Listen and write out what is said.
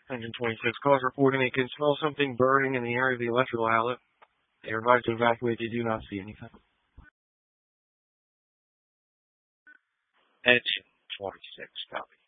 Engine 26 calls reporting they can smell something burning in the area of the electrical outlet. They are advised to evacuate. They do not see anything. Engine 26, copy.